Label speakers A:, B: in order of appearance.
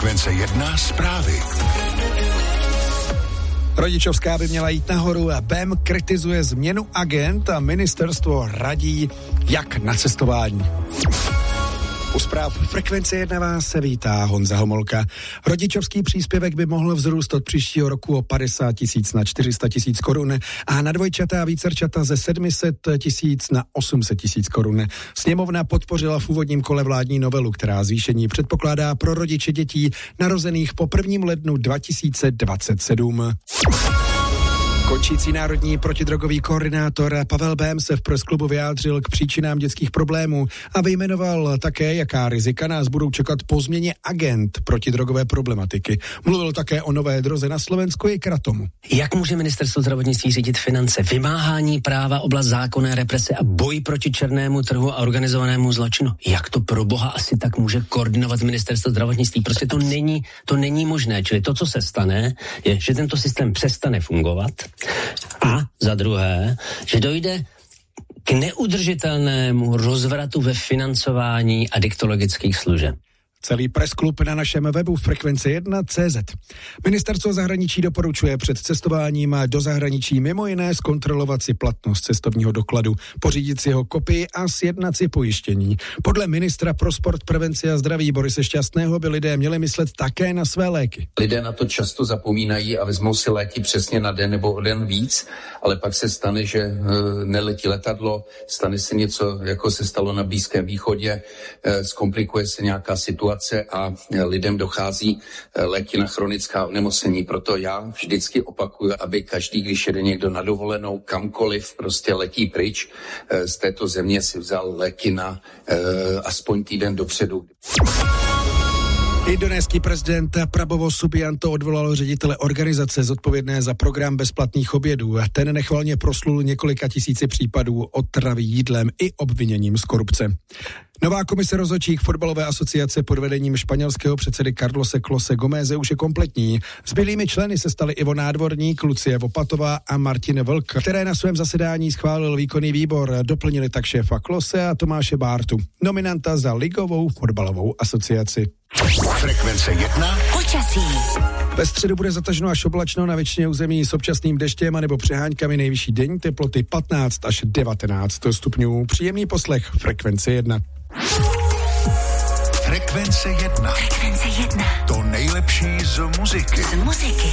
A: Frekvence 1 zprávy.
B: Rodičovská by měla jít nahoru a BEM kritizuje změnu agent a ministerstvo radí, jak na cestování. U zpráv Frekvence 1 vás se vítá Honza Homolka. Rodičovský příspěvek by mohl vzrůst od příštího roku o 50 000 na 400 000 korun a na dvojčata a vícerčata ze 700 000 na 800 000 korun. Sněmovna podpořila v úvodním kole vládní novelu, která zvýšení předpokládá pro rodiče dětí narozených po 1. lednu 2027. Končící národní protidrogový koordinátor Pavel Bém se v pressklubu vyjádřil k příčinám dětských problémů a vyjmenoval také, jaká rizika nás budou čekat po změně agent protidrogové problematiky. Mluvil také o nové droze na Slovensku i Kratomu.
C: Jak může ministerstvo zdravotnictví řídit finance, vymáhání práva, oblast zákonné represe a boj proti černému trhu a organizovanému zločinu? Jak to pro boha asi tak může koordinovat ministerstvo zdravotnictví? Prostě to není možné. Čili to, co se stane, je, že tento systém přestane fungovat. A za druhé, že dojde k neudržitelnému rozvratu ve financování adiktologických služeb.
B: Celý pressklub na našem webu Frekvence1.cz. Ministerstvo zahraničí doporučuje před cestováním do zahraničí mimo jiné zkontrolovat si platnost cestovního dokladu, pořídit si jeho kopii a sjednat si pojištění. Podle ministra pro sport, prevenci a zdraví Borise Šťastného by lidé měli myslet také na své léky.
D: Lidé na to často zapomínají a vezmou si léky přesně na den nebo o den víc, ale pak se stane, že neletí letadlo, stane se něco, jako se stalo na Blízkém východě, zkomplikuje se nějaká situace a lidem dochází léky na chronická onemocnění. Proto já vždycky opakuju, aby každý, když jede někdo na dovolenou, kamkoliv prostě letí pryč z této země, si vzal léky na aspoň týden dopředu.
B: Indonéský prezident Prabowo Subianto odvolal ředitele organizace zodpovědné za program bezplatných obědů. Ten nechvalně proslul několika tisíci případů otravy jídlem i obviněním z korupce. Nová komise rozhodčích fotbalové asociace pod vedením španělského předsedy Carlose Klose Gomeze už je kompletní. Zbylými členy se stali Ivo Nádvorník, Lucie Vopatová a Martin Vlk, které na svém zasedání schválil výkonný výbor. Doplnili tak šéfa Klose a Tomáše Bártu, nominanta za ligovou fotbalovou asociaci.
A: Frekvence 1.
E: Počasí.
B: Ve středu bude zataženo až oblačno na většině území s občasným deštěm a nebo přeháňkami. Nejvyšší denní teploty 15 až 19 stupňů. Příjemný poslech Frekvence 1.
A: Frekvence 1.
E: Frekvence 1.
A: To nejlepší z muziky.